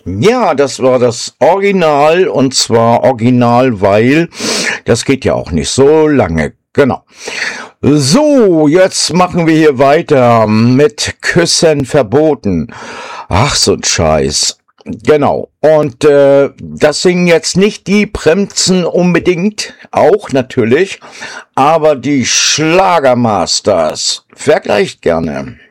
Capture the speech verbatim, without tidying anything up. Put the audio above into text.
Ja, das war das Original, und zwar Original, weil das geht ja auch nicht so lange. Genau. So, jetzt machen wir hier weiter mit Küssen verboten. Ach, so ein Scheiß. Genau. Und äh, das singen jetzt nicht die Bremsen unbedingt, auch natürlich, aber die Schlagermasters. Vergleicht gerne.